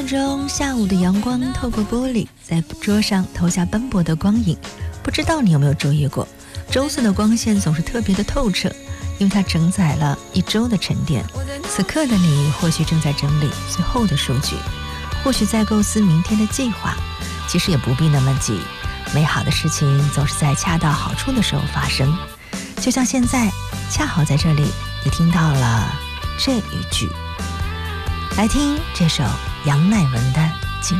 梦中，下午的阳光透过玻璃，在桌上投下斑驳的光影。不知道你有没有注意过，周四的光线总是特别的透彻，因为它承载了一周的沉淀。此刻的你或许正在整理最后的数据，或许在构思明天的计划。其实也不必那么急，美好的事情总是在恰到好处的时候发生。就像现在，恰好在这里，你听到了这一句。来听这首杨乃文的